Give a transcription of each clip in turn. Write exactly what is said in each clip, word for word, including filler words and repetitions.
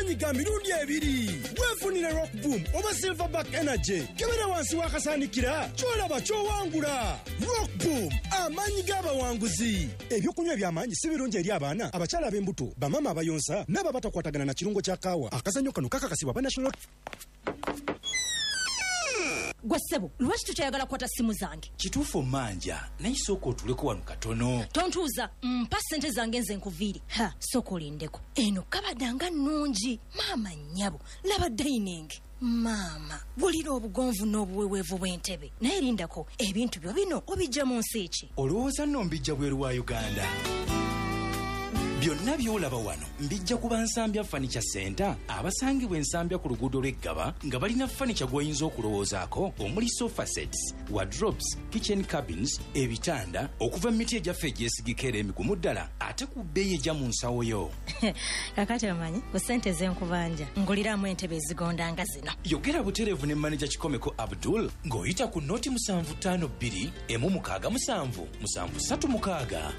amaanyi ga mirundi ebiri. Weefunire Rock Boom oba Silverback Energy. Kebera wansi wakasaanikira kyolaba kyowangula. Rock Boom amaanyi g'abawanguzi. Ebyokunywa eby'amaanyi si birungi eri abaana, abakyala ab'embuto, bamama abayonsa n'abo abatakwatagana na kirungo kya kaawa. Akazannyo kano kakakasibwa ba National. Gwasebo, lwaki tutayagala kwata simu zange? Kituufu manja, naye sooka otuleko wano katono. Tontuuza, mpa ssente zange nze nkuviire. Ha, sooka olindeko. Eno kabadanga nnungi. Maama nnyabo, laba dining. Maama, bulira obugonvu n'obuweweevu bw'entebe. Naye lindako, ebintu byo bino obijja mu nsi ki? Olowooza nno mbijja bweru wa Uganda? Byonna byolaba wano mbijja kuba Nsambya Furniture Center, abasangibwa Nsambya ku luguudo lw'Eggaba nga balina furniture gw'oyinza okulowoozaako omuli sofa sets, wardrobes, kitchen cabins, ebitanda okuva mu miti egyaffe egyesigika era emigumu ddala ate ku bbeeyi ejja mu nsawo yo. Kakati omanyi ku ssente z'enkubanja nguliramu entebe ezigondanga zino. Yogera butereevu ne manager Kikomeko Abdul ng'oyita ku noti musanvu ttaano bbiri emu mukaaga musanvu musanvu ssatu mukaaga.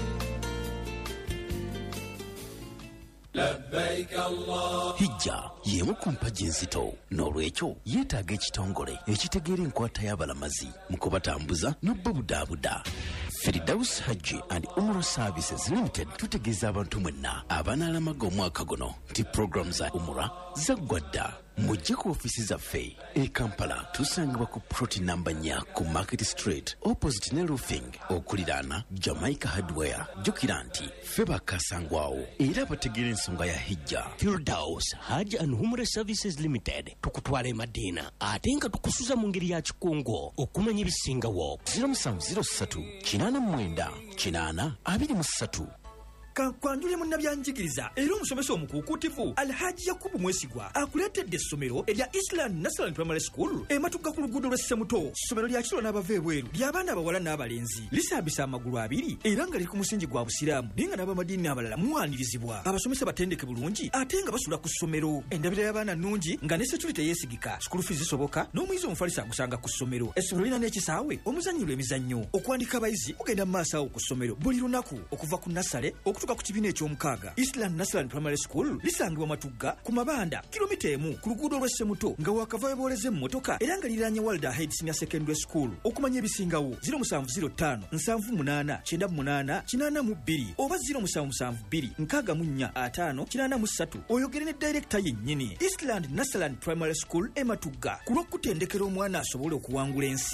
Labbaik Allah. Hijja yemu ku mpagi enzito n'olwekyo yeetaaga ekitongole ekitegeera enkwata y'abalamazi mu kubatambuza n'obbabudaabuda. Firdaus Hajji and Umrah Services Limited tutegeeza abantu mwenna abanaalamaga omwaka guno nti program za Umrah zaggwa dda. Mujje ku ofisi zaffe e Kampala tusangibwa ku ploti namba nnya ku Market Street opposite ne roofing okuliraana Jamaica Hardware. Jjukira nti ffe bakasangwawo era bategeera ensonga ya hijja. Firdaus Hajji and Umrah Services Limited tukutwala e Madina ate nga tukusuza mu ngeri ya kikungo okumanya ebisingawo. zero seven zero three kinaana mwenda kinaana abiri mu ssatu. Kwanjule munnabyanjigiriza era omusomesa omukuukutivu Alhaji Yakubu Mwesigwa akuleetedde essomero erya Island National Primary School ematuka ku luguudo lw'Essemuto. Ssomero lya kiro n'abava ebweru ly'abaana abawala n'abalenzi lisaabisa amagulu abiri era nga liri ku musingi gwa busiraamu naye nga n'abamadiini abalala muwanirizibwa. Abasomesa batendeke bulungi ate nga basula ku ssomero. Endabira y'abaana nnungi nga ne security yeesigika. School fees zisoboka n'omuyizi omufalisa agusanga ku ssomero. Essomero lirina n'ekisaawe omuzannyirwa emizannyo. Okuwandika abayizi kugenda mu maaso awo ku ssomero buli lunaku okuva ku nasale okutuuka ku kibiina eky'omukaaga. Eastland National Primary School lisangibwa Matugga ku Mabanda kilomita emu ku luguudo lw'Essemuto nga wakava webooleza emmotoka era nga liriraanye Walder Head Senior Secondary School. Okumanya ebisingawo zero seven zero five nsanvu munana kyenda munana kinaana mu bbiri oba zero seven seven bbiri nkaaga mu nnya ataano kinaana mu ssatu oyogere ne director yennyini. Eastland National Primary School e Matugga ku lw'okutendekera omwana asobole okuwangula ensi.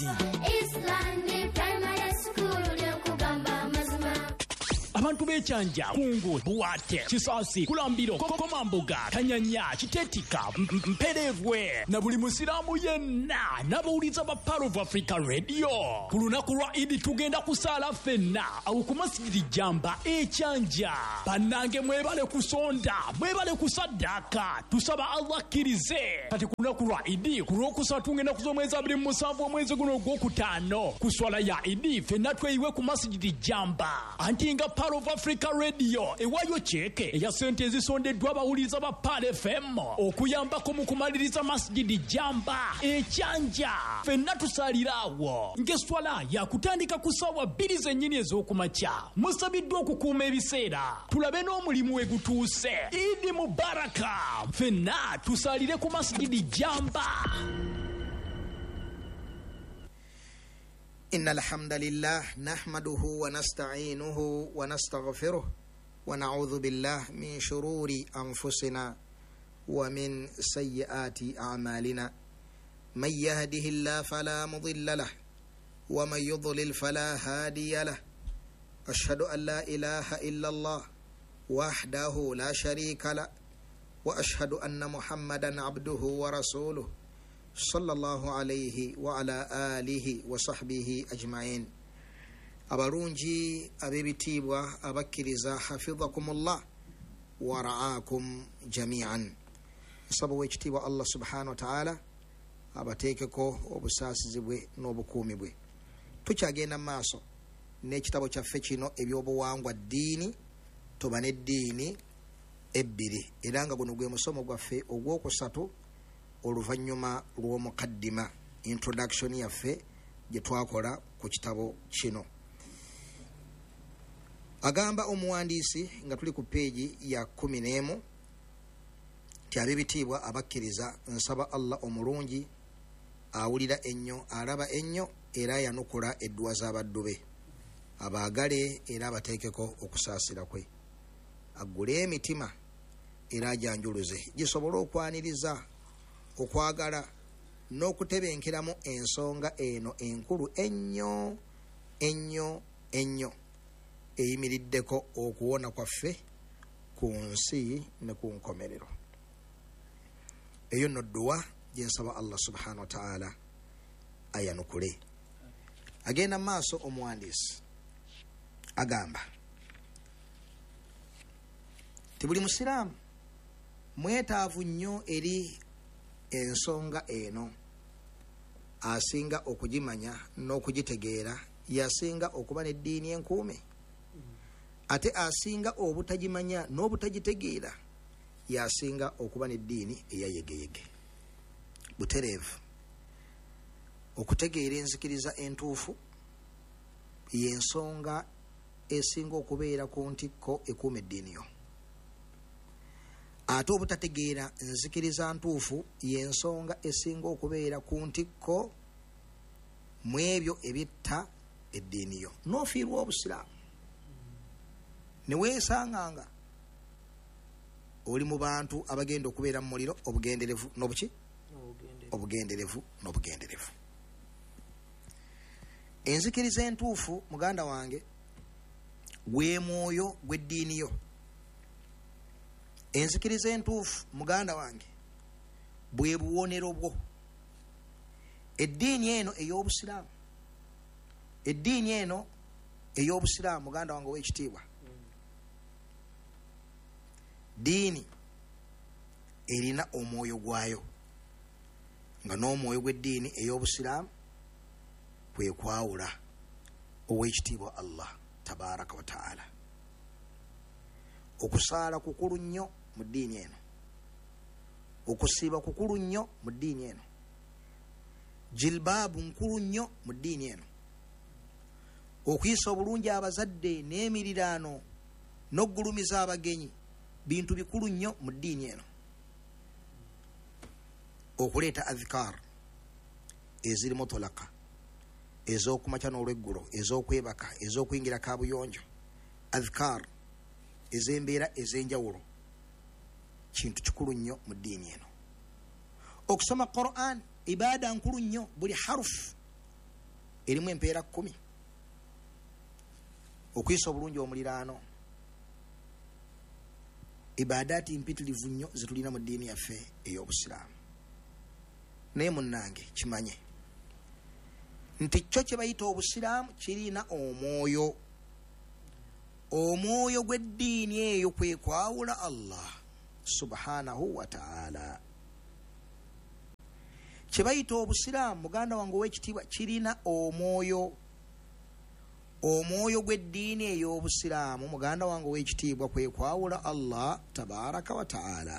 Eastland Primary School ly'okugamba amazima. Abantu b'Ekyanja, Kungu, Buwate, Kisasi, Kulambiro, Komambuga, Kanyanya, Kitetika, Mperevwe na buli musiraamu yenna n'abawuliza ba Power of Africa Radio. Ku lunaku lwa Idi tugenda kusaala ffenna awo ku Masjidi Jamba Ekyanja. Bannange mwebale kusonda, mwebale kusaddaaka, tusaba Allah akkirize. Kati ku lunaku lwa Idi ku lwokusatu tugenda kuzomweza abiri mu musanvu omwezi guno ogwokutaano ku swala ya Idi ffenna tweyiwe ku Masjidi Jamba. Anti nga Power of Africa Radio ewayo cheke eya sente ezisondeddwa abawuliza ba P A L F M okuyambako mu kumaliriza Masjidi Jamba Ekyanja. Ffenna tusalirawo ng'eswala yakutandika ku ssaawa bbiri zennyini ez'okumakya. Musabiddwa okukuuma ebiseera tulabe n'omulimu we gutuuse. Idi Mubaraka. Ffenna tusalire ku Masjidi Jamba. إن الحمد لله نحمده ونستعينه ونستغفره ونعوذ بالله من شرور أنفسنا ومن سيئات أعمالنا من يهده الله فلا مضل له ومن يضلل فلا هادي له أشهد أن لا إله إلا الله وحده لا شريك له وأشهد أن محمدا عبده ورسوله صلى الله عليه وعلى آله وصحبه أجمعين. abalungi ab'ebitiibwa abakkiriza hafidhakumullah wa ra'akum jami'an. Nsaba w'ekitiibwa Allah subhanahu wa ta'ala abateekeko obusaasizi bwe n'obukuumi bwe. Tukyagenda maaso n'ekitabo kyaffe kino ebyobuwangwa ddiini toba n'eddiini ebbiri era nga guno gwe musomo gwaffe ogwokusatu oluvannyuma lw'omukaddima introduction yaffe gye twakola ku kitabo kino. Agamba omuwandiisi nga tuli ku peegi ya kumi n'emu ti ab'ebitiibwa abakkiriza nsaba Allah omulungi awulira ennyo alaba ennyo era yanukula edduwa z'abaddu be abaagale era abateekeko okusaasira kwe aggule emitima era ajanjuluze gisobole okwaniriza okwagala n'okutebenkeramu ensonga eno enkulu ennyo ennyo ennyo eyimiriddeko okuwona kwaffe ku nsi ne ku nkomerero. Eyo nno dduwa gyensaba Allah subhanahu wa ta'ala ayanukule. Agenda maaso omuwandiisi agamba ti buli musiraamu mwetaavu nnyo eri ensonga eno, asinga okugimanya n'okugitegeera yasinga okuba n'eddiini enkuume, ate asinga obutagimanya n'obutagitegeera yasinga okuba n'eddiini eyayegeyege. Butereevu okutegeera enzikiriza entuufu y'ensonga esinga okubeera ku ntikko ekuuma eddiini yo, ate obutategeera nzikiriza ntuufu y'ensonga esinga okubeera ku ntikko mu ebyo ebitta eddiini yo. N'ofiirwa obusiraamu ne weesanganga oli mu bantu abagenda okubeera mu muliro obugenderevu n'obuki obugenderevu n'obugenderevu. Enzikiriza entuufu muganda wange gwe mwoyo gw'eddiini yo. Enzikiriza entuufu muganda wange bwe buwonero bwo. Eddiini eno ey'obusiraamu eddiini eno ey'obusiraamu muganda wange ow'ekitiibwa, diini erina omwoyo gwayo, nga n'omwoyo gw'eddiini ey'obusiraamu kwe kwawula ow'ekitiibwa Allah tabaraka wa ta'ala. Okusaala kukulu nnyo mu ddiini eno, okusiiba kukulu nnyo mu ddiini eno, jilbaabu nkulu nnyo mu ddiini eno, okuyisa obulungi abazadde n'emiriraano n'okugulumiza abagenyi bintu bikulu nnyo mu ddiini eno. Okuleeta adhikaar eziri mutulaka, ez'okumakya n'olweggulo, ez'okwebaka, ez'okuyingira kaabuyonjo, adhikaar ez'embeera ez'enjawulo, kintu kikulu nnyo mu ddiini eno. Okusoma Qur'an ibaada nkulu nnyo, buli harufu erimu empeera kkumi. Okuyisa obulungi omuliraano, ibaadaati mpitirivu nnyo zetulina mu ddiini yaffe ey'obusiraamu. Naye munnange kimanye nti kyo kye bayita obusiraamu kirina omwoyo. Omwoyo gw'eddiini eyo kwe kwawula Allah subhanahu wa ta'ala. Kye bayita obusiraamu muganda wange ow'ekitiibwa kirina omwoyo. Omwoyo gw'eddiini ey'obusiraamu muganda wange ow'ekitiibwa kwe kwawula Allah tabaraka wa ta'ala.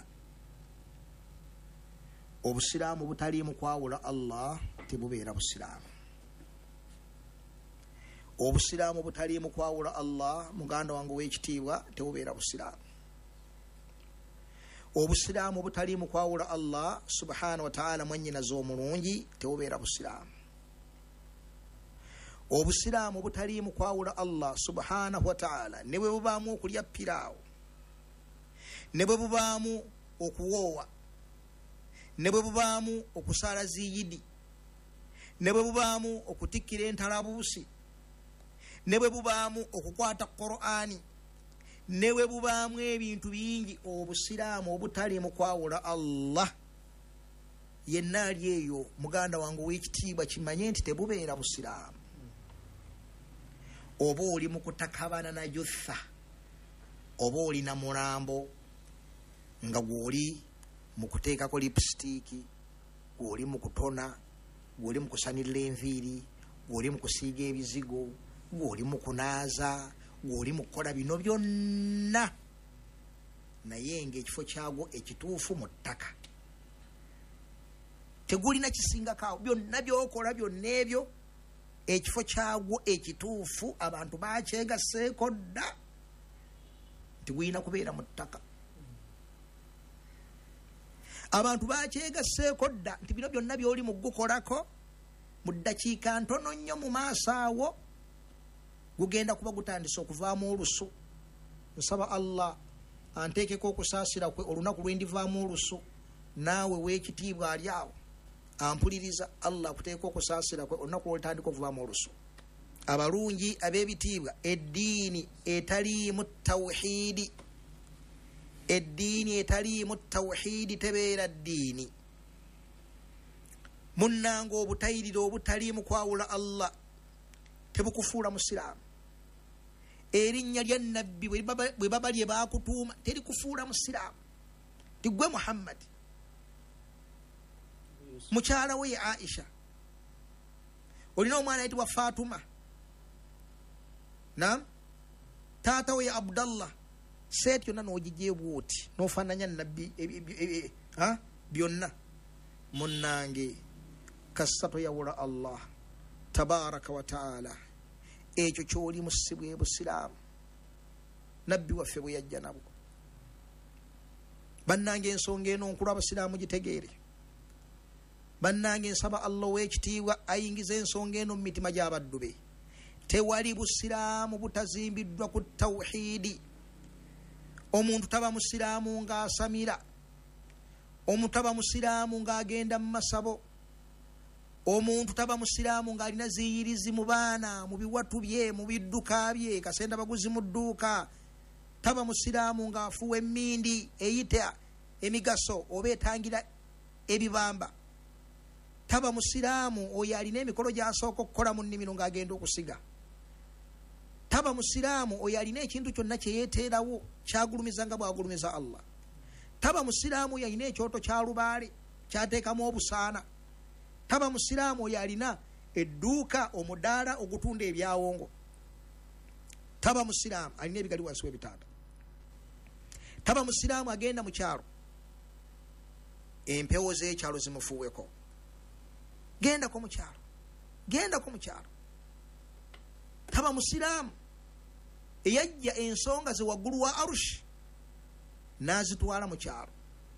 Obusiraamu butaliimu kwawula Allah tebubeera busiraamu. Obusiraamu butaliimu kwawula Allah muganda wange ow'ekitiibwa tebubeera busiraamu. Obusiraamu butaliimu kwawula Allah subhanahu wa ta'ala mwennyinaze omulungi tebubeera busiraamu. Obusiraamu butaliimu kwawula Allah subhanahu wa ta'ala ne bwe bubaamu okulya piraawo, ne bwe bubaamu okuwoowa, ne bwe bubaamu okusaala ziyidi, ne bwe bubaamu okutikkira entalabuusi, ne bwe bubaamu okukwata Qur'ani, ne bwe bubaamu ebintu bingi. Obusiraamu obutaliimu kwawula Allah yenna ali eyo muganda wange ow'ekitiibwa kimanye nti tebubeera busiraamu. Oba oli mu kutakabana na jutha, oba oli na mulambo nga gw'oli mu kuteekako lipsitiiki, gw'oli mu kutona, gw'oli mu kusanirira enviiri, gw'oli mu kusiiga ebizigo, gw'oli mu kunaaza, gw'oli mu kukola bino byonna, naye ng'ekifo kyagwo ekituufu mu ttaka. Tegulina kisingakaawo. Byonna by'okola byonna ebyo ekifo kyagwo ekituufu abantu bakyegasseeko dda nti gulina kubeera mu ttaka. abantu bakyegasseeko dda nti bino byonna byoli mu gukolako mu ddakiika ntono nnyo mu maaso awo gugenda kuba gutandise okuvaamu olusu. Nsaba Allah anteekeko okusaasira kwe olunaku lwe ndivaamu olusu, naawe weekitiibwa ali awo ampuliriza, Allah akuteeka okusaasira kwe olunaku lwolitandika okuvaamu olusu. Abalungi ab'ebitiibwa, eddiini etaliimu tawhiidi, eddiini etaliimu tawhiidi tebeera ddiini. Munnanga obutayirira obutaliimu kwawula Allah tebukufuula musiraamu. Erinnya lya nabbi bwe baba lye baakutuuma terikufuula musiraamu. Tigwe Muhammad, mukyala we ye Aisha, olina omwana ayitibwa Fatuma, nam taata we ye Abdallah, seeti yonna n'ogijje bwoti n'ofaananya nabbi byonna. Munnange kassa toyawula Allah tabaraka wa taala, ekyo kyoli musibwe busiraamu nabbi waffe bwe yajja nabwo. Bannange ensonga eno nkulu abasiraamu gitegeere. Bannange nsaba Allah w'ekitiibwa ayingiza ensonga eno mu mitima gy'abaddu be. Tewali busiraamu butazimbiddwa ku tawhiidi. Omuntu taba musiraamu ng'asamira, omuntu taba musiraamu ng'agenda mu masabo, omuntu taba musiraamu ng'alina ziyirizi mu baana, mu biwatu bye, mu bidduka bye, kasenda baguzi mu dduuka. Taba musiraamu ng'afuwa emmindi eyita emigaso oba etangira ebibamba. Taba musiraamu oyo alina emikolo gy'asooka okukola mu nnimiro ng'agenda okusiga. Taba musiraamu oyo alina ekintu kyonna kye yeeteerawo kyagulumiza nga bw'agulumiza Allah. Taba musiraamu oyo alina ekyoto kya lubaale kyateekamu obusaana. Taba musiraamu oyo alina edduuka omudaala ogutunda ebyawongo. Taba musiraamu alina ebigali wansi w'ebitaata. Taba musiraamu agenda mu kyalo empewo z'ekyalo zimufuuweko. Gendako mu kyalo, gendako mu kyalo. Taba musiraamu eyajja ensonga ze waggulu wa arushi n'azitwala mu kyalo,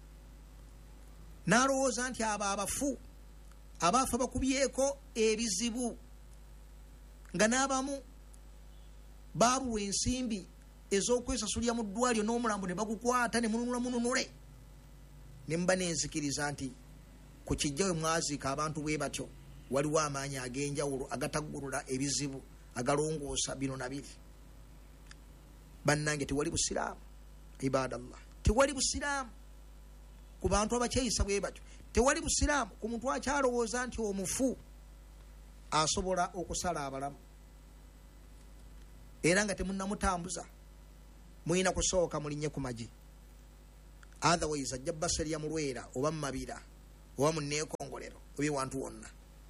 n'alowooza nti abo abafu abaafa bakubyeko ebizibu, nga n'abamu baabuwa ensimbi ez'okwesasulira mu ddwaliro n'omulambo ne bagukwata ne mununula mununule. Ne mba nenzikiriza nti ku kijja we mwaziika abantu bwe batyo waliwo amaanyi ag'enjawulo agataggulula ebizibu, agalongoosa bino na biri. Bannange tewali busiraamu, ibadallah, tewali busiraamu ku bantu abakyeyisa bwe batyo. Tewali busiraamu ku muntu akyalowooza nti omufu asobola okusala abalamu era nga temunnamutambuza, muyina kusooka mulinye ku magi. Otherwise ajja baserya mu lwera oba mu mabira oba mu neekongolero oba ewantu wonna.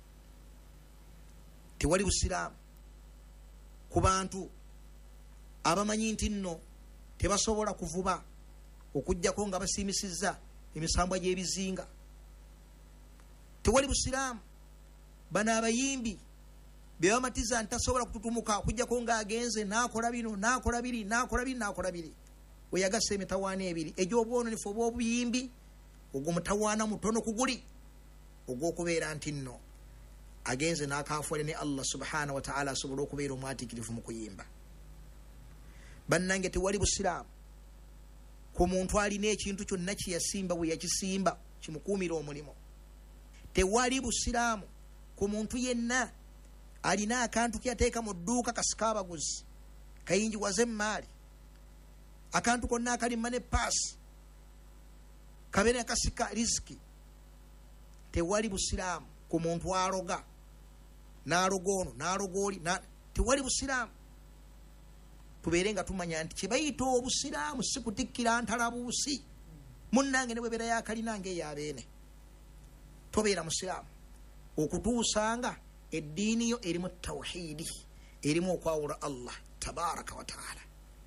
Tewali busiraamu ku bantu abamanyi nti nno tebasobola kuvuba okujjako nga basiimisizza emisambwa gy'ebizinga. Tewali busiraamu bano abayimbi be bamatiza nti tasobola kututumuka okujjako ng'agenze n'akola bino n'akola biri n'akola biri n'akola biri. We yagassa emitawaana ebiri egy'obwononefu obw'obuyimbi, ogwo mutawaana mutono ku guli ogw'okubeera nti nno agenze n'akaafuule ne Allah subhanahu wa ta'ala asobole okubeera omwatiikirivu mu kuyimba. Bannange tewali busiraamu ku muntu alina ekintu kyonna kye yasimba bwe yakisimba kimukuumira omulimo. Tewali busiraamu ku muntu yenna alina akantu ke yateeka mu dduuka kasika abaguzi kayingiwaze emmaali, akantu konna akalimma ne paasi kabeera kasika riziki. Tewali busiraamu ku muntu aloga n'aloga ono n'aloga oli. Tewali busiraamu. Tubeere nga tumanya nti kye bayita obusiraamu si kutikkira ntalabuusi. Munnange ne bwebeera yakalina ng'eyaabeene tobeera musiraamu okutuusanga eddiini yo erimu tawhiidi, erimu okwawula Allah tabaraka wa taala.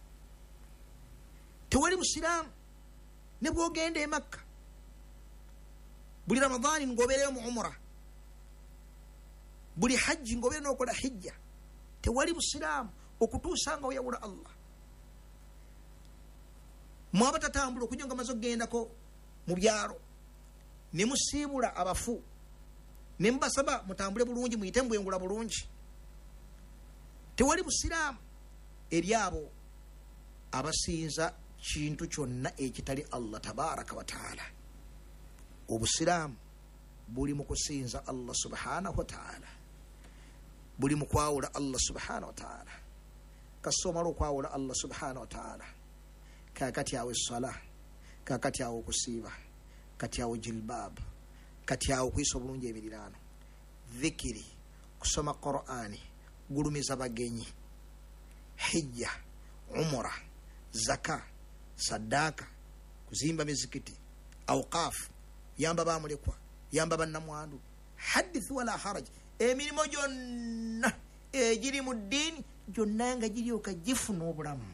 Tewali busiraamu ne bw'ogenda e Makka buli Ramadaani ng'obeereyo mu umura, buli hajji ng'obeere n'okola hijja. Tewali busiraamu okutuusanga oyawula Allah. Mwabatatambula okujja nga maze okugendako mu byalo ne musiibula abafu ne mbasaba mutambule bulungi muyite mbwengula bulungi. Tewali busiraamu eri abo abasinza kintu kyonna ekitali Allah tabaraka wa taala. Obusiraamu buli mu kusinza Allah subhanahu wa taala, buli mu kwawula Allah subhanahu wa taala. Kasomala okwawula Allah subhanahu wa taala kakati awo essala, kakati awo okusiiba, kati awo jilbab, kati awo okuyisa obulungi emiriraano, dhikiri, kusoma Qur'ani, gulumiza bagenyi, hijja, umura, zaka, sadaka, kuzimba mizikiti, awqaf, yamba bamulekwa, yamba bannamwandu, hadith wala haraj, emirimu gyonna egiri mu ddiini gyonna nga giryoka gifuna obulamu,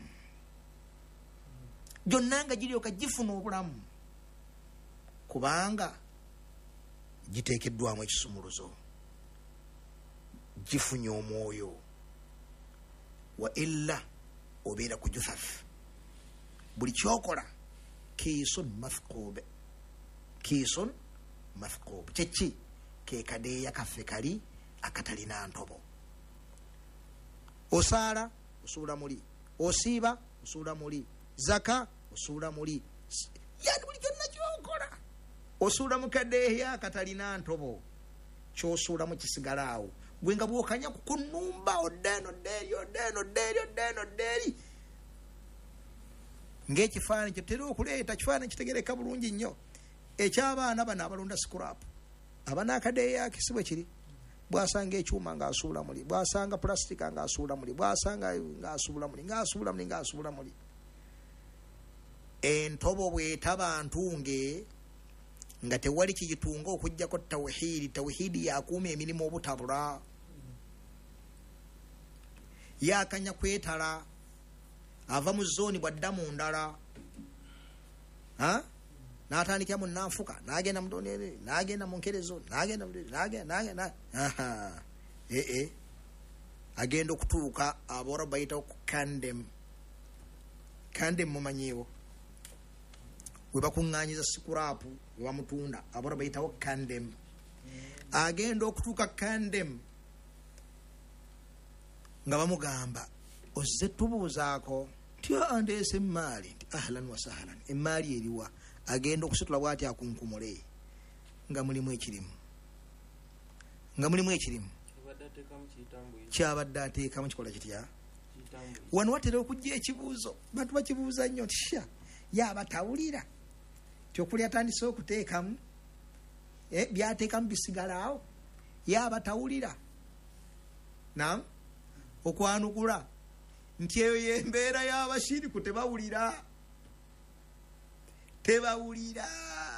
gyonna nga giryoka gifuna obulamu, kubanga giteekeddwamu ekisumuluzo, gifunye omwoyo, wa illa obeera ku juthath. Buli kyokola kiisun mathqube, kiisun mathqube, kyeki ke kadeeya kaffe kali akatalina ntobo. Osaala osuula muli, osiiba osuula muli, zaka osuula muli, yani buli kyonna kyokola osuula mu kadeeya akatalina ntobo, kyosuula mu kisigala awo. Gwe nga bwokanya ku nnumba oddeeno ddeeri oddeeno ddeeri oddeeno ddeeri ng'ekifaananyi kyotera okuleeta kifaananyi kitegereka bulungi nnyo eky'abaana bano abalonda sikurapu. Abanaakadeeya kisi bwe kiri, bwasanga ekyuma ng'asuula muli, bwasanga pulastika ng'asuula muli, bwasanga ng'asuula muli ng'asuula muli ng'asuula muli. Entobo bw'etaba ntunge nga tewali kigitunga okujjako tawhidi, tawhidi yakuuma emirimu obutabula, yakanya kwetala, ava mu zooni bwadda mu ndala, n'atandikira mu nanfuka, n'agenda mu donere, n'agenda mu nkerezo, n'agenda mu n'agenda aha ee agenda okutuuka abora bayitawo ku kandem. Kandem mumanyiwo we bakuŋŋaanyiza sikurapu we bamutunda, abora bayitawo kandem. Agenda okutuuka kandem nga bamugamba ozze tubuuzaako nti andeese emaali, nti ahlan wa sahlan, emaali eriwa? Agenda okusitula bw'ati akunkumule nga mulimu ekirimu, nga mulimu ekirimu kyabadde ateekamu kikola kitya. Wano watera okujja ekibuuzo, bantu bakibuuza nnyo nti sha yabatawulira tyokuli atandise okuteekamu byateekamu bisigalaawo, yabatawulira nam okwanukula nti eyo yembeera y'abashiriku, tebawulira tebawulira.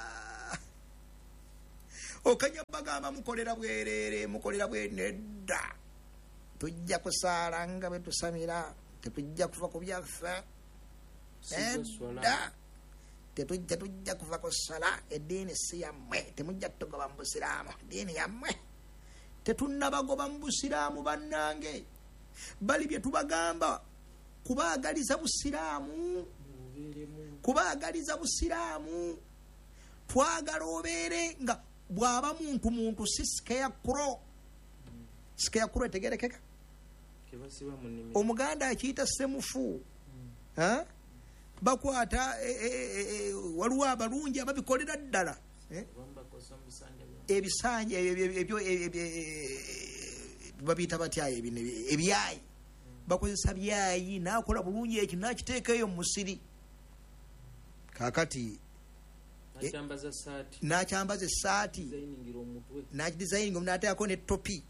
Okanya bagamba mukolera bwerere, mukolera bwenedda, tujja kusaala nga bwe tusamira, tetujja kuva ku byaffe edda, tetujja tujja kuva ku sala. Eddiini si yammwe, temujja tugoba mu busiraamu, eddiini yammwe. Tetunnabagoba mu busiraamu bannange, bali bye tubagamba kubaagaliza busiraamu, kubaagaliza busiraamu. Twagala obeere nga bw'aba muntu muntu si scarecrow. Scarecrow etegerekeka, Omuganda akiyita semufu. Bakwata waliwo abalungi ababikolera ddala ebisanja ebyo babiyita batya ebyayi, bakozesa byayi, nakola bulungi ekyo nakiteeka eyo mu musiri. Kakati nakyambaza essaati nakidesigning omunateekako ne topi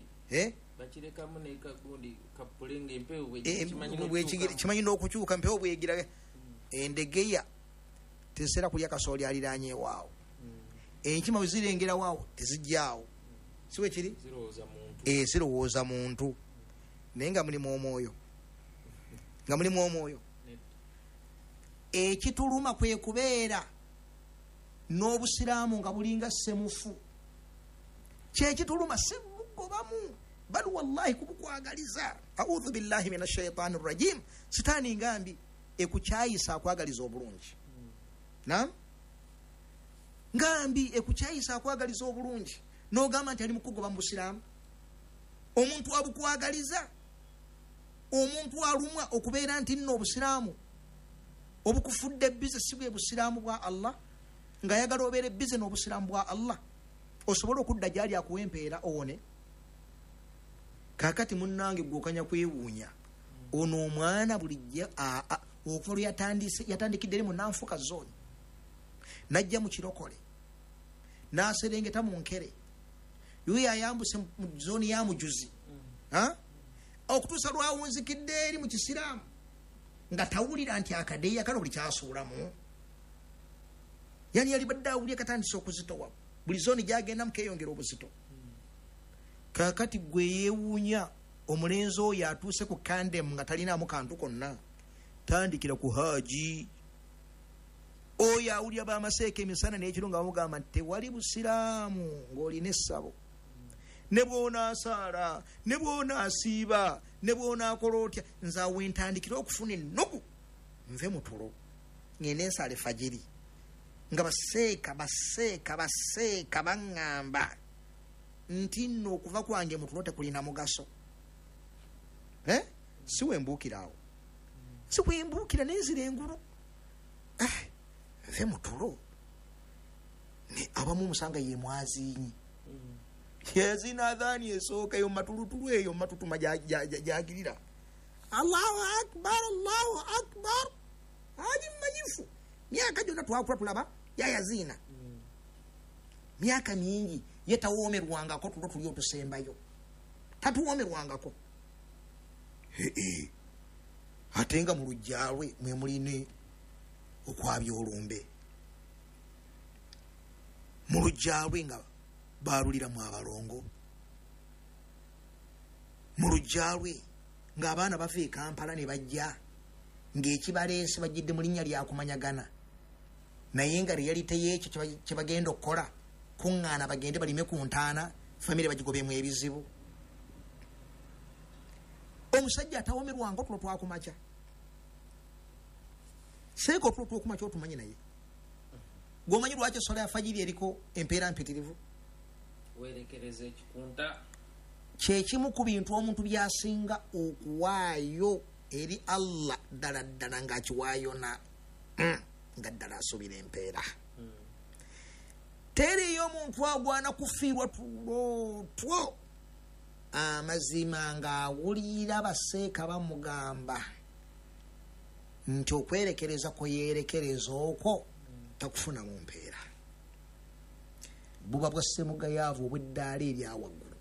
kimanyi n'okukyuka mpewo bwegira. Endegeya teziseera kulya kasooli aliraanye waawo, enkima bwe zirengera waawo tezijjaawo, si bwe kiri? Zirowooza muntu. Naye nga mulimu omwoyo, nga mulimu omwoyo. Ekituluma kwe kubeera n'obusiraamu nga bulinga semufu, kyekituluma si bugobamu, bali wallahi kubukwagaliza. Audhu billahi minash shaitani rrajim. Sitaani ngambi ekukyayisa akwagaliza obulungi. Naam, ngambi ekukyayisa akwagaliza obulungi n'ogamba nti ali mukugoba mu busiraamu. Omuntu abukwagaliza, omuntu alumwa okubeera nti nno obusiraamu obukufudde bize si bwe busiraamu bwa Allah, ng'ayagala obeere bize n'obusiraamu bwa Allah, osobola okudda gyali akuwa empeera owone. Kaakati munnange gwokanya kwewuunya, ono omwana bulijjo okuva lwe yatandikidde eri mu Nanfuka zooni najja mu Kirokole n'aserengeta mu Nkere, yuyo ayambuse mu zooni ya Mujuzi okutuusa lwawunzikidde eri mu Kisiraamu nga tawulira nti akadeeya kano buli kyasuulamu. Yani yali badde awulira katandise okuzitowa, buli zooni gyagenda mukeyongera obuzito. Kaakati gwe yeewuunya omulenzi oyo atuuse ku kandemu nga talinaamu kantu konna, tandikira ku Haaji. Oyo awulira b'amaseeka emisana n'ekiro nga bamugamba nti tewali busiraamu ng'olina essabo, ne bw'onaasaala, ne bw'onaasiiba, ne bw'onaakola otya, nze awo entandikira okufuna ennugu nve mu tulo ngende nsaale fajiri, nga baseeka baseeka baseeka baŋŋamba nti nno okuva kwange mu tulo tekulina mugaso. Eh? Si wembuukira awo, si wembuukira n'enzira engulu. Eh, nve mu tulo ne abamu musanga ye mwaziinyi yazina adhaani esooka eyo matulutulu eyo matutuma gyagirira Allahu akbar Allahu akbar. Haji mmanyifu myaka gyonna twakula tulaba yayazina myaka mingi yetawoomerwangako tulo tuli otusembayo, tatuwoomerwangako. Ee ate nga mu lujjalwe mwe muline okwabya olumbe, mu lujjalwe nga baaluliramu abalongo, mu lujjalwe ng'abaana bava e Kampala ne bajja ng'ekibaleese bajjidde mu linnya lya kumanyagana, naye nga realite y'ekyo kye bagenda okukola kuŋŋaana bagende balime ku ntaana, famire bagigobemu ebizibu. Omusajja atawoomerwanga otulo twakumakya, seeka otulo twokumakya otumanyi naye gwomanyi lwaki esola ya fajiri eriko empeera mpitirivu. werekereza ekikunta kyekimu ku bintu omuntu byasinga okuwaayo eri Allah ddala ddala ng'akiwaayo na mm, nga ddala asuubira empeera. mm. Teriyo omuntu agwana kufiirwa tulotwo amazima ng'awulira baseeka bamugamba nti okwerekereza kwe yeerekereza okwo takufuna mu mpeera. Buba bwa ssemugayaavu obw'eddaala erya waggulu,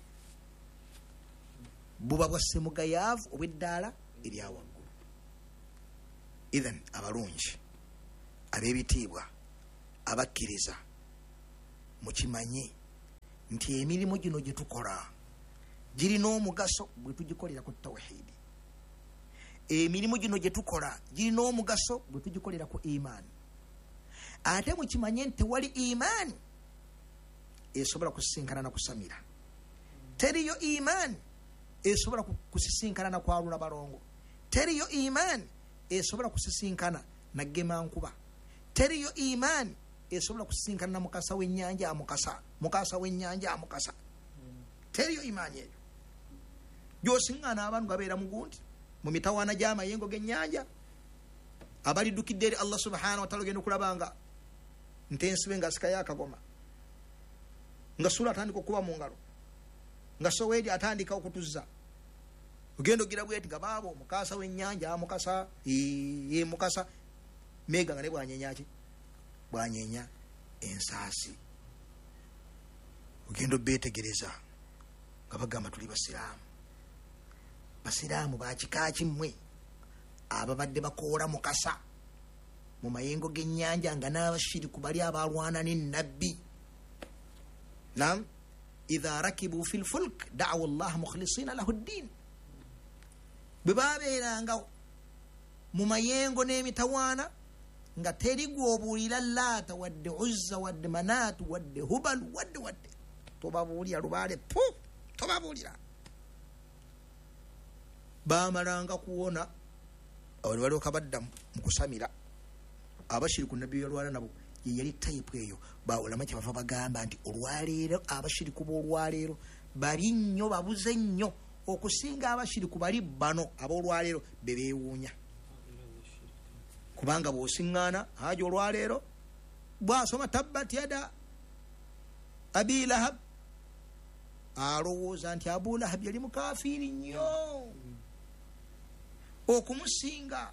buba bwa ssemugayaavu obw'eddaala erya waggulu. Ithan abalungi ab'ebitiibwa abakkiriza mukimanye nti emirimu gino gye tukola girina omugaso bwe tugikolera ku tawhiidi. Emirimu gino gye tukola girina omugaso bwe tugikolera ku imaani. Ate mukimanye nti tewali imaani esobola kusisinkana na kusamira, teriyo imaani esobola kusisinkana na kwalula balongo, teriyo imaani esobola kusisinkana na gema nkuba, teriyo imaani esobola kusisinkana na mukasa w'ennyanja amukasa, mukasa w'ennyanja amukasa. Teriyo imaani eyo gyosiŋŋaana abantu gabeera mu gundi mu mitawaana gy'amayengo g'ennyanja abaliddukidde eri Allah subhanahu wa ta'ala. Ogenda okulabanga nti ensibe nga sikayo akagoma, nga sula atandika okuba mu ngalo, nga Soweeri atandika okutuzza. Ogenda ogira bweti nga baabo omukasa w'ennyanja amukasa, ye mukasa mega nga ne bwanyenya ki bwanyenya ensaasi. Ogenda obeetegereza nga bagamba tuli basiraamu. Basiraamu bakika kimmwe ababadde bakoola mukasa mu mayengo g'ennyanja nga n'abashiriku bali abalwana n'ennabbi. Naam, idha rakibu fil fulk da'u Allah mukhlisina lahu ddin. Bwe babeeranga mu mayengo n'emitawaana nga teri gwobuulira Laata wadde Uzza wadde Manaatu wadde Hubal wadde wadde, tobabuulira lubaale pu, tobabuulira. Baamalanga kuwona awo ne balyoka badda mu kusamira. Abashiriku nabbi yalwana nabo ye yali type eyo. Baulama kyebava bagamba nti olwaleero abashiriku b'olwaleero bali nnyo babuze nnyo okusinga abashiriku bali bano ab'olwaleero be beewuunya. Kubanga bw'osiŋŋaana haja olwaleero bw'asoma tabbat yada abi lahab alowooza nti Abu Lahab yali mukafiiri nnyo okumusinga.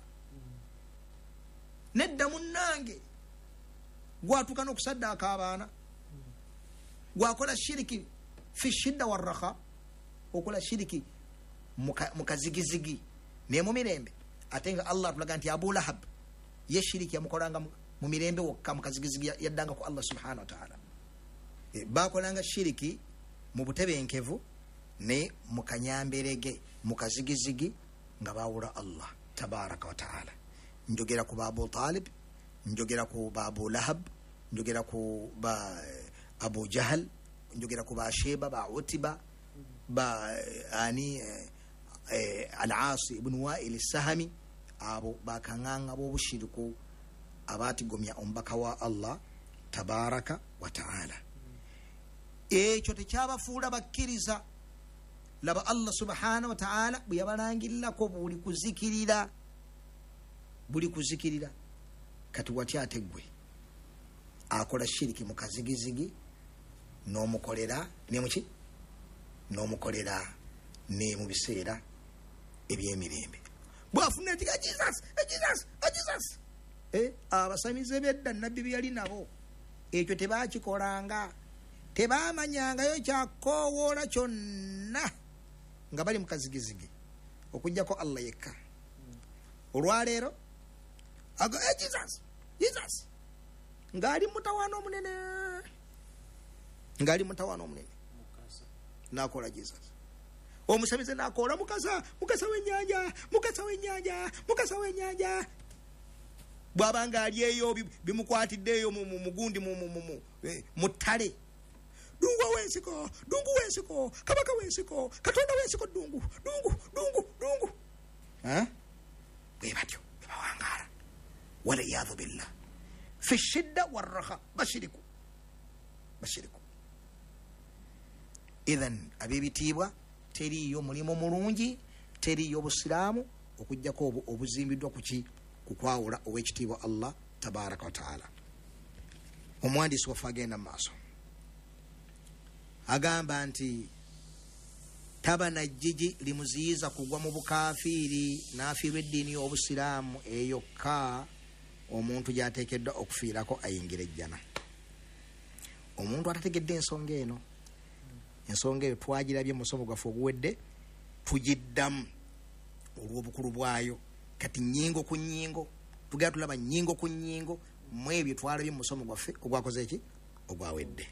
Nedda munnange gwatuuka n'okusaddaaka abaana, gwakola shiriki fi shidda warraha, okola shiriki mu kazigizigi ne mu mirembe. Ate nga Allah atulaga nti Abu Lahab ye shiriki yamukolanga mu mirembe wokka, mu kazigizigi yaddanga ku Allah subhanahu wa ta'ala. E, bakolanga shiriki mu butebenkevu ne mu kanyamberege mu kazigizigi nga bawula Allah tabaraka wa ta'ala. Njogera ku Abu Talib, njogera ku Abu Lahab, njogera ku ba Abu Jahal, njogera ku ba Sheba, ba Utiba, ba ani eh, eh, Al-Asi ibn Wa'il Sahami, abo bakanganga b'obushiriku abatigomya ombaka wa Allah tabaraka wa ta'ala. Ekyo tekyabafuula bakkiriza. Laba Allah subhanahu wa ta'ala bwe yabalangirako buli kuzikirira, buli kuzikirira. Kati wati ate gwe akola shiriki mu kazigizigi n'omukolera ne muki n'omukolera ne mu biseera eby'emirembe. Bwafuna ati Jesus, Jesus, Jesus. Eh, abasamize bedda nabbi bye yali nabo ekyo tebakikolanga, tebamanyangayo kyakoowoola kyonna nga bali mu kazigizigi okujjako Allah yekka. Olwaleero ago eh, Jesus, Jesus ngali mutawaana omunene, ngali mutawaana omunene nakola Jesus. Omusamize nakola mukasa, mukasa w'ennyanja, mukasa w'ennyanja, mukasa w'ennyanja. Bwabanga ali eyo bimukwatiddeeyo mu mugundi mu ttale. Dungu w'ensiko, dungu w'ensiko, kabaka w'ensiko, katonda w'ensiko, dungu, dungu, dungu, dungu. Ha? Bwe batyo bawangaala. Wala iyadhu billah. Fi shidda warraha bashiriku. Bashiriku. Idhan abibitiibwa teriyo mulimu mulungi, teriyo busiraamu okujjako obuzimbiddwa kuki kukwawula ow'ekitiibwa Allah tabaraka wa ta'ala. Omwandiisi waffe agenda mu maaso agamba nti taba najjiji limuziyiza kugwa mu bukafiiri n'afiirwa eddiini y'obusiraamu eyokka omuntu gy'ateekeddwa okufiirako ayingira ejjana. Omuntu atategedde ensonga eno, ensonga eyo twagirabye mu musomo gwaffe oguwedde, tugiddamu olw'obukulu bwayo. Kati nnyingo ku nnyingo tugenda tulaba nnyingo ku nnyingo mu ebyo twalabye mu musomo gwaffe ogwakoze eki ogwawedde.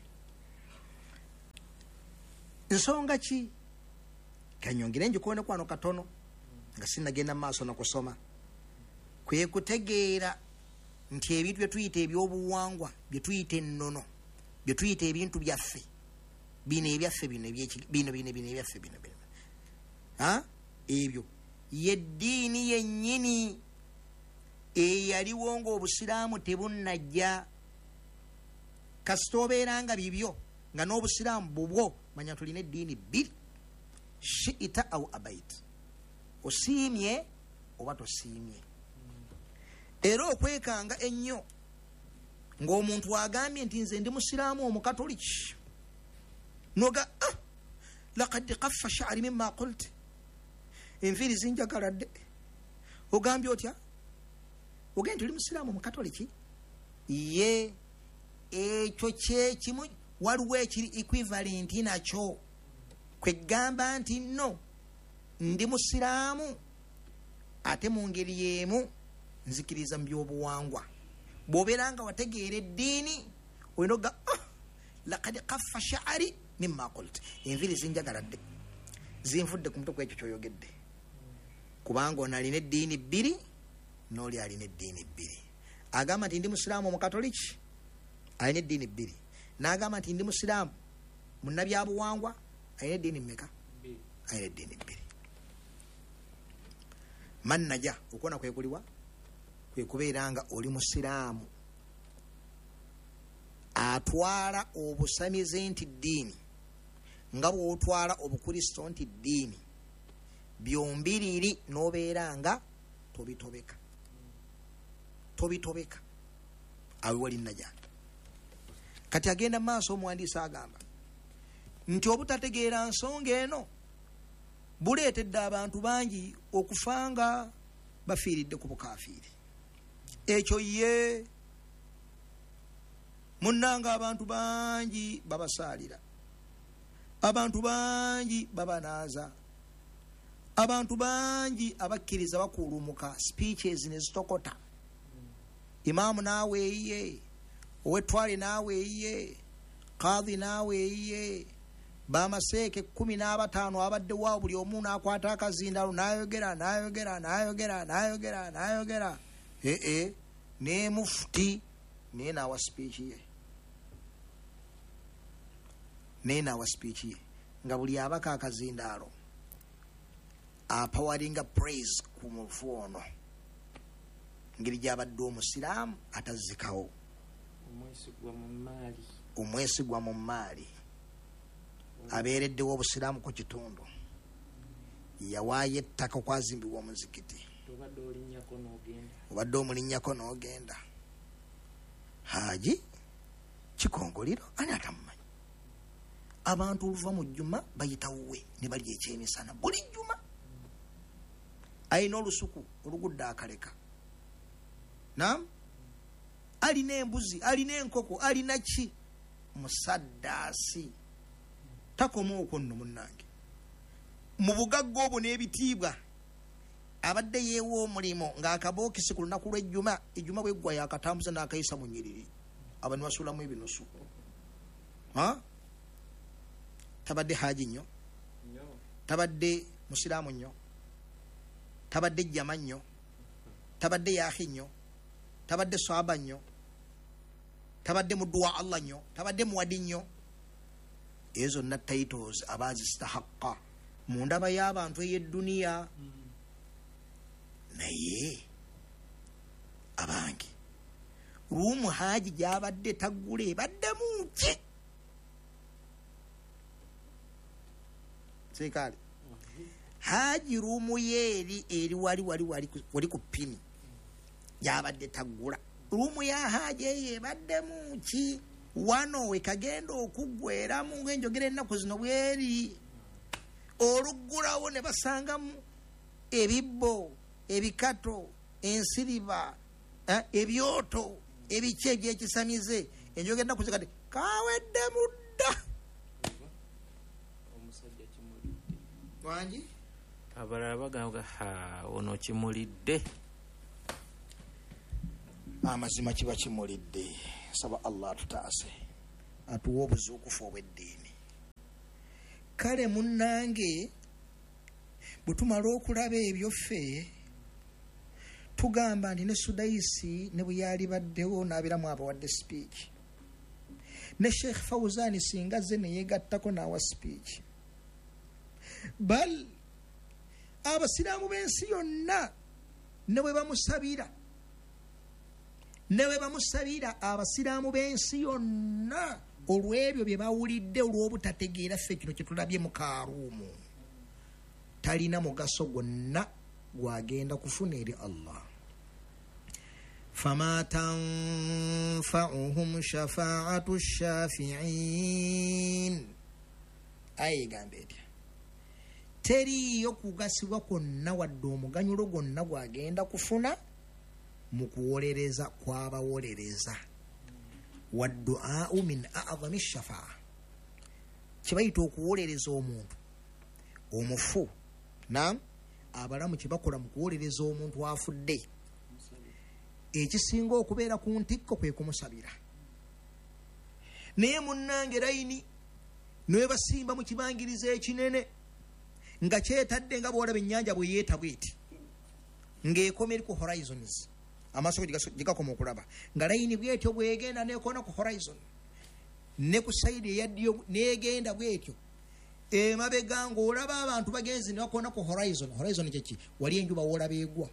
Nsonga ki? Kanyongere njikoone kwano katono nga sinnagenda mu maaso n'okusoma. Kwe kutegeera nti ebintu bye tuyita ebyobuwangwa, bye tuyita ennono, bye tuyita ebintu byaffe, bino ebyaffe bino bino bino bino ebyaffe bino bino ha ebyo yeddiini yennyini eyaliwo ng'obusiraamu tebunnajja. Kasita obeeranga bibyo nga n'obusiraamu bubwo, manya tulina eddiini bbiri, shi'ita au abait, osiimye oba tosiimye. Era okwekanga ennyo ng'omuntu agambye nti nze ndi musiraamu omukatoliki, noga ah, laqad qaffa sha'ri mimma qult, enviiri zinjagaladde. Ogambye otya? Ogambye nti oli musiraamu omukatoliki? Ye ekyo kyekimu, waliwo ekiri equivalent nakyo. Kwegamba nti no ndi musiraamu ate mu ngeri y'emu nzikiriza mu byobuwangwa. Bw'obeera nga wategeera eddiini olina oga ah, laqad qaffa sha'ri mimma qult, enviiri zinjagaladde, zinfudde ku mutwe kwekyo kyoyogedde. Kubanga ono alina eddiini bbiri n'oli alina eddiini bbiri. Agamba nti ndi musiraamu omukatoliki, alina eddiini bbiri. N'agamba nti ndi musiraamu munnabyabuwangwa, alina eddiini mmeka? Alina eddiini bbiri. Mannaja okuwona kwe kuliwa? Kwe kubeera nga oli musiraamu atwala obusamize nti ddiini nga bw'otwala obukristo nti ddiini, byombiriri n'obeera nga tobitobeka tobitobeka awe wali najjanja. Kati agenda maaso omuwandiisi agamba nti obutategeera nsonga eno buleetedde abantu bangi okufanga bafiiridde ku bukafiiri. Ekyo ye munnanga abantu bangi babasaalira, abantu bangi babanaaza, abantu bangi abakkiriza bakuulumuka, speeches ne zitokota. Imaamu naawe eyiye, owetwale naawe eyiye, kadhi naawe eyiye, bamaseeke kumi n'abataano abaddewo, buli omu n'akwata akazindalo n'ayogera n'ayogera n'ayogera n'ayogera n'ayogera ee ne mufuti naye naawa speech ye naye naawa speech ye nga buli abaka akazindaalo apawaringa praise ku mufu ono, ngeri gy'abadde omusiraamu atazzikawo, omwesigwa mu maali, abeereddewo obusiraamu ku kitundu, yawaayo ettaka okwazimbibwa omuzikiti, obadde omulinnyako n'ogenda. Haji Kikongoliro ani atamumanyi. Abantu oluva mu jjuma bayitawuwe ne balya ekyemisana buli jjuma. Ayina olusuku olugudde akaleka, naam, alina embuzi, alina enkoko, alina ki, musaddaasi. Takoma okwo nno munnange, mu bugagga obwo n'ebitiibwa abadde yeewa omulimo ng'akabookisi ku lunaku lw'ejjuma, ejjuma bweggwa yakatambuza n'akayisa mu nnyiriri, abantu basuulamu ebinusu. Tabadde haji nnyo, tabadde musiraamu nnyo, tabadde jjama nnyo, tabadde yaahi nnyo, tabadde swaba nnyo, tabadde muddu wa Allah nnyo, tabadde muwadi nnyo. Ezo na titles abazistahaqqa mu ndaba y'abantu ey'edduniya. Naye abangi ruumu haji gy'abadde taggula ebaddemu ki sekali haji ruumu yeeri eri wali wali wali ku pini gy'abadde taggula. Ruumu ya haji eyo ebaddemu ki? Wano wekagenda okuggweramu ng'enjogera ennaku zino bweri, oluggulawo ne basangamu ebibbo, ebikato, ensiriba, ebyoto, ebiki egy'ekisamize. Enjogera ennaku zikati kawedde mudda wangi abalala bagamba ha ono kimulidde. Amazima kiba kimulidde. Saba Allah tutaase atuwa obuzuukufu obw'eddiini. Kale munnange bwe tumala okulaba ebyo ffe tugamba nti ne Sudaisi ne bwe yali baddewo n'abiramu abawadde speech, ne Sheikh Fawzani singa ze ne yeegattako n'awa speech, bal abasiraamu b'ensi yonna ne bwe bamusabira newe bamusabira abasiraamu b'ensi yonna olw'ebyo bye bawulidde olw'obutategeera ffe kino kye tulabye mu Kaaruumu, talina mugaso gwonna gwagenda kufuna eri Allah. Fama tanfa'uhum shafaa'atu shafi'in. Aye gambe etya teriyo kugasibwa kwonna wadde omuganyulo gwonna gwagenda kufuna mu kuwolereza kw'abawolereza. Waddu'aa'u min a'zami shafaa, kibayita okuwolereza omuntu omufu, naam, abalamu kibakola mu kuwolereza omuntu afudde, ekisinga okubeera ku ntikko kwe kumusabira. Naye munnange layini niwe basimba mu kibangiriza ekinene nga kyetadde nga bw'olaba ennyanja bwe yeeta bw'eti ng'ekomeri ku horizons, amaaso gigakoma okulaba nga layini bw'etyo bw'egenda neekona ku horizon ne ku sayidi eyaddiyo neegenda bw'etyo emabega ng'olaba abantu bagenzi ne bakona ku horizon. Horizon kyeki? Wali enjuba w'olaba egwa,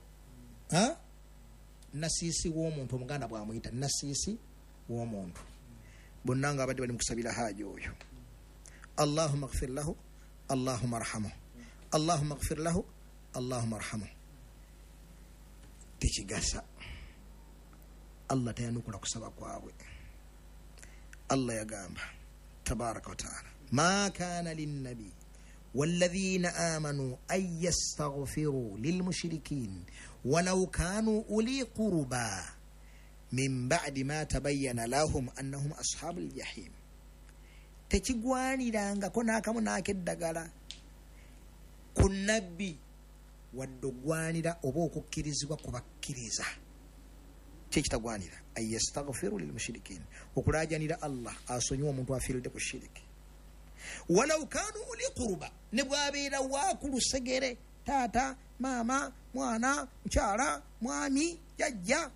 nasiisi w'omuntu, omuganda bw'amuyita nasiisi w'omuntu. bonna nga abadde bali mu kusabira haja oyo. Allahumma ighfir lahu Allahumma arhamu Allahumma ighfir lahu Allahumma arhamu. Tekigasa Allah tayanukula kusaba kwabwe. Allah yagamba tabaraka wa taala ma kana linnabi والذين آمنوا أن يستغفروا للمشركين ولو كانوا أولي قربى من بعد ما تبين لهم أنهم أصحاب الجحيم. tekigwaniranga ko nakamu nakeddagala ku nabbi wadde ogwanira oba okukkirizibwa kubakkiriza. Kyekitagwanira ayyastaghfiru lilmushirikin, okulajanira Allah asonyiwa omuntu afiiridde ku shiriki. Walau kanu uli quruba, ne bwabeera wakulusegere, taata, maama, mwana, mukyala, mwami, jajja,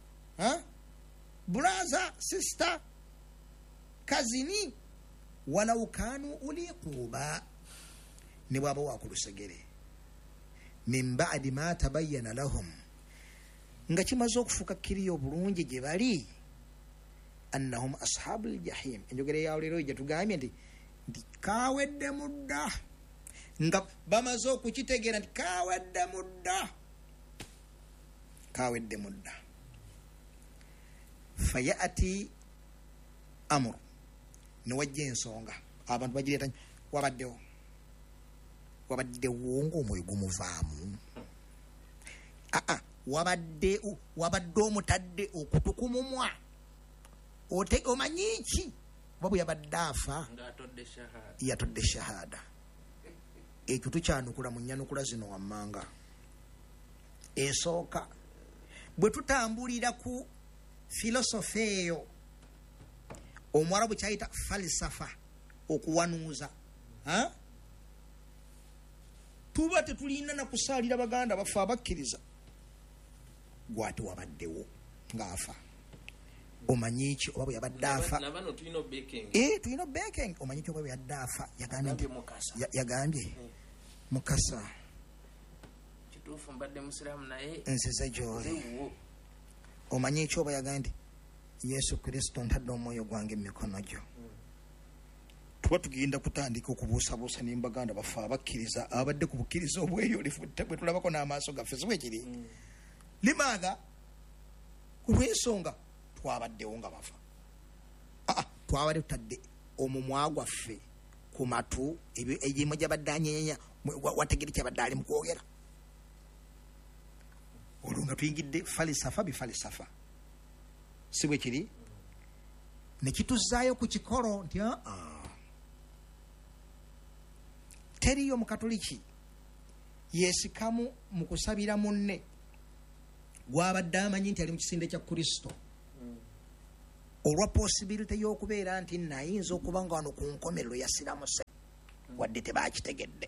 brother, sister, kazini. Walau kanu uli quruba, ne bwaba wakulusegere, min ba'di ma tabayyana lahum, nga kimaze okufuuka kkiriyo obulungi gye bali, annahum ashabul jahim. Enjogera yawo leero gye tugambye nti nti kawedde mudda, nga bamaze okukitegeera nti kawedde mudda, kawedde mudda. Fayati amuru, newajja ensonga, abantu bagireeta wabaddewo wabaddewo ng'omwoyo gumuvaamu. aa wabadde wabadde omutadde okutu ku mumwa, ote omanyi ki babu yabadde afa yatodde shahada. Ekyo tukyanukula mu nnyanukula zino wammanga. Esooka bwe tutambulira ku filosofi eyo Omwarabu kyayita falsafa, okuwanuuza, ha? Tuba tetulina na kusaalira baganda bafe abakkiriza. Gwati wabaddewo ng'afa, omanyi ki oba bwe yabadde afa? Eh, tulina baking. Omanyi ki oba bwe yabadde afa? Yagambye yagambye Mukasa, kituufu mbadde musiraamu naye nsize gy'oli. Omanyi ki oba yagambye Yesu Kristo ntadde omwoyo gwange emikono gyo. Tuba tugenda kutandika okubuusabuusa nembaganda bafe abakkiriza abadde ku bukkiriza obweyolifu bwe tulabako n'amaaso gaffe, si bwe kiri? Limaga kulw'ensonga twabaddewo nga bafa. Aa twabadde tutadde omumwa gwaffe ku matu, egimu gyabadde anyeenya, wategere kyabadde ali mu kwogera. Olwo nga tuyingidde falisafa bifalisafa, si bwe kiri? Ne kituzaayo ku kikolo nti aa teriyo mukatoliki yeesikamu mu kusabira munne gwabadde amanyi nti ali mu kisinde kya Kristo, olwa posibilite y'okubeera nti nayinza okuba nga wano ku nkomerero yasiramuse wadde tebakitegedde.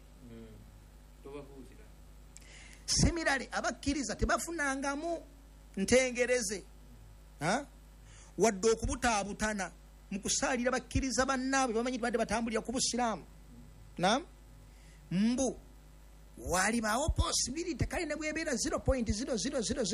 Semirale abakkiriza tebafunangamu ntengereze, wadde okubutaabutana mu kusaalira bakkiriza bannaabwe bamanyi tibadde batambulira ku busiraamu. Naam, mbu walibaawo posibilite kale ne bwebeera zero point zero zero zero